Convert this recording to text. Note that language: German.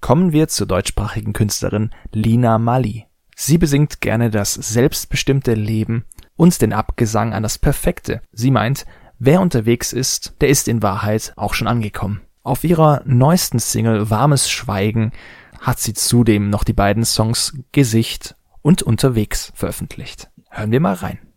Kommen wir zur deutschsprachigen Künstlerin Lina Mali. Sie besingt gerne das selbstbestimmte Leben und den Abgesang an das Perfekte. Sie meint, wer unterwegs ist, der ist in Wahrheit auch schon angekommen. Auf ihrer neuesten Single Warmes Schweigen hat sie zudem noch die beiden Songs Gesicht und Unterwegs veröffentlicht. Hören wir mal rein.